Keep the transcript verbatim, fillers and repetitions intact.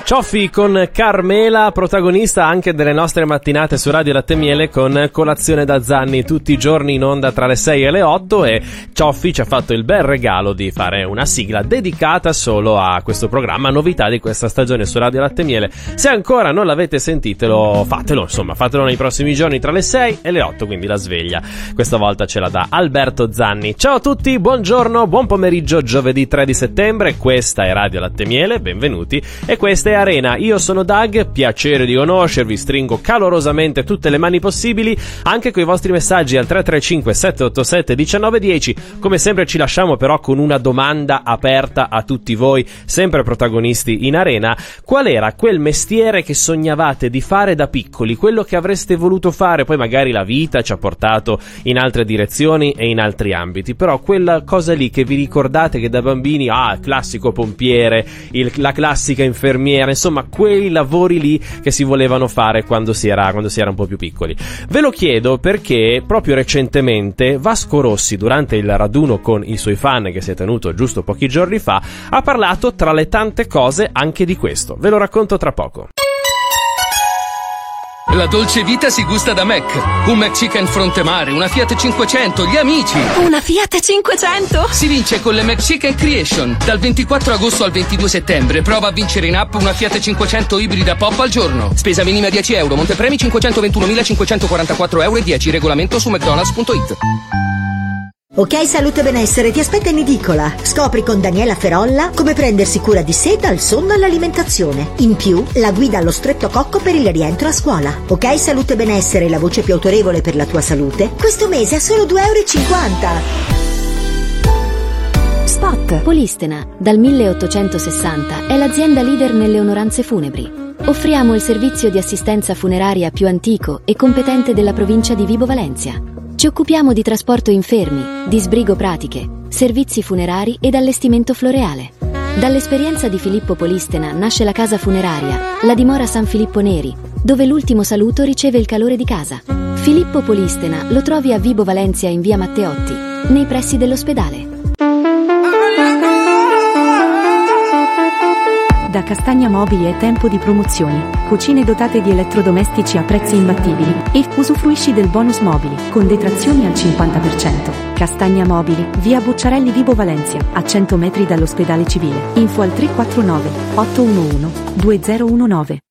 Cioffi con Carmela, protagonista anche delle nostre mattinate su Radio Latte e Miele con Colazione da Zanni, tutti i giorni in onda tra le sei e le otto, e Cioffi ci ha fatto il bel regalo di fare una sigla dedicata solo a questo programma, novità di questa stagione su Radio Latte e Miele. Se ancora non l'avete sentitelo, fatelo, insomma, fatelo nei prossimi giorni tra le sei e le otto, quindi la sveglia. Questa volta ce la dà Alberto Zanni. Ciao a tutti, buongiorno, buon pomeriggio, giovedì tre di settembre, questa è Radio Latte e Miele, benvenuti, e questa è Arena. Io sono Doug, piacere di conoscervi, stringo calorosamente tutte le mani possibili, anche con i vostri messaggi al tre tre cinque sette otto sette uno nove uno zero. Come sempre ci lasciamo però con una domanda aperta a tutti voi, sempre protagonisti in Arena. Qual era quel mestiere che sognavate di fare da piccoli, quello che avreste voluto fare, poi magari la vita ci ha portato in altre direzioni e in altri ambiti, però quella cosa lì che vi ricordate che da bambini, ah, il classico pompiere, il, la classica infermiera, insomma quei lavori lì che si volevano fare quando si era quando si era un po' più piccoli. Ve lo chiedo perché proprio recentemente Vasco Rossi, durante il raduno con i suoi fan che si è tenuto giusto pochi giorni fa, ha parlato tra le tante cose anche di questo. Ve lo racconto tra poco. La dolce vita si gusta da Mac. Un McChicken fronte mare, una Fiat cinquecento, gli amici. Una Fiat cinquecento? Si vince con le McChicken Creation. Dal ventiquattro agosto al ventidue settembre prova a vincere in app una Fiat cinquecento ibrida pop al giorno. Spesa minima dieci euro, montepremi cinquecentoventunomilacinquecentoquarantaquattro euro e dieci. Regolamento su mcdonalds punto it. Ok Salute e Benessere ti aspetta in edicola. Scopri con Daniela Ferolla come prendersi cura di sé dal sonno all'alimentazione. In più, la guida allo stretto cocco per il rientro a scuola. Ok Salute e Benessere, la voce più autorevole per la tua salute, questo mese a solo due euro e cinquanta. Spot. Polistena, dal milleottocentosessanta, è l'azienda leader nelle onoranze funebri. Offriamo il servizio di assistenza funeraria più antico e competente della provincia di Vibo Valentia. Ci occupiamo di trasporto infermi, di sbrigo pratiche, servizi funerari ed allestimento floreale. Dall'esperienza di Filippo Polistena nasce la casa funeraria, la dimora San Filippo Neri, dove l'ultimo saluto riceve il calore di casa. Filippo Polistena lo trovi a Vibo Valentia in via Matteotti, nei pressi dell'ospedale. Da Castagna Mobili è tempo di promozioni. Cucine dotate di elettrodomestici a prezzi imbattibili e usufruisci del bonus mobili con detrazioni al cinquanta per cento. Castagna Mobili, via Bucciarelli Vibo Valencia, a cento metri dall'ospedale civile. Info al tre quattro nove otto uno uno due zero uno nove.